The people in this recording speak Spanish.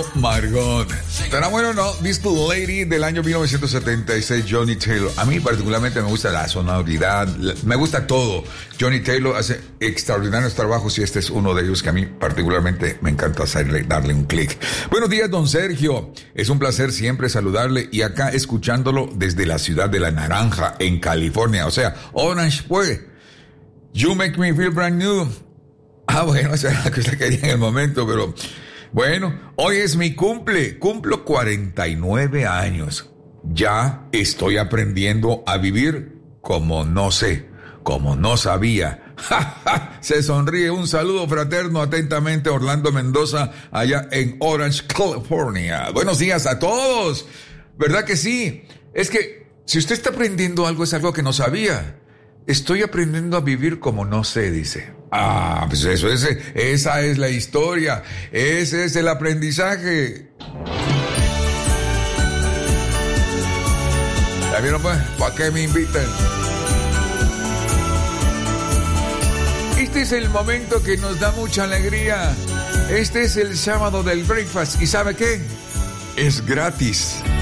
Margot. ¿Estará bueno o no? This Lady del año 1976, Johnny Taylor. A mí particularmente me gusta la sonoridad, me gusta todo. Johnny Taylor hace extraordinarios trabajos y este es uno de ellos que a mí particularmente me encanta darle un clic. Buenos días, don Sergio. Es un placer siempre saludarle y acá escuchándolo desde la ciudad de La Naranja, en California. O sea, Orange, pues. You make me feel brand new. Bueno, esa era la que usted quería en el momento, pero bueno, hoy es mi cumplo 49 años. Ya estoy aprendiendo a vivir como no sé, como no sabía. Se sonríe. Un saludo fraterno atentamente, Orlando Mendoza, allá en Orange, California. Buenos días a todos. ¿Verdad que sí? Es que si usted está aprendiendo algo, es algo que no sabía. Estoy aprendiendo a vivir como no sé, dice. Pues esa es la historia. Ese es el aprendizaje. ¿Ya vieron pues? ¿Para qué me invitan? Este es el momento que nos da mucha alegría. Este es el sábado del breakfast. ¿Y sabe qué? Es gratis.